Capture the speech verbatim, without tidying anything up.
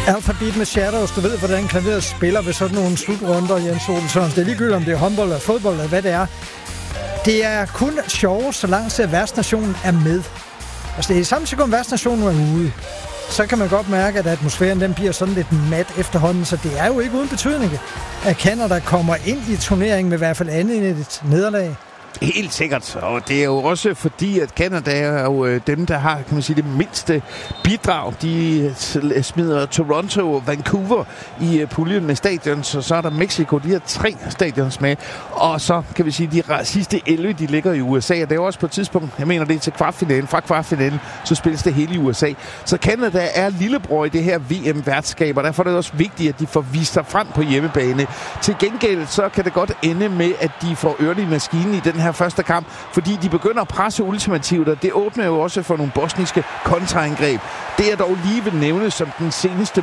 Alphabet med Shadows. Du ved, hvordan klaveret spiller ved sådan nogle slutrunder, Jens Olsen. Det er ligegyldigt, om det er håndbold eller fodbold eller hvad det er. Det er kun sjovt, så langt at værtsnationen er med. Altså, det er samme sekund, værtsnationen er ude. Så kan man godt mærke, at atmosfæren den bliver sådan lidt mat efterhånden, så det er jo ikke uden betydning, at Canada kommer ind i turneringen med i hvert fald andet end et nederlag. Helt sikkert, og det er jo også fordi, at Canada er jo dem, der har, kan man sige, det mindste bidrag. De smider Toronto og Vancouver i puljen med stadions, og så er der Mexico, de har tre stadions med, og så kan vi sige, de sidste elleve, de ligger i U S A, og det er jo også på et tidspunkt, jeg mener det er til kvartfinalen, fra kvartfinalen, så spilles det hele i U S A. Så Canada er lillebror i det her V M-værtskab, og derfor er det også vigtigt, at de får vist sig frem på hjemmebane. Til gengæld, så kan det godt ende med, at de får ørne i maskinen i den her første kamp, fordi de begynder at presse ultimativt, og det åbner jo også for nogle bosniske kontraangreb. Det er dog lige vil nævne som den seneste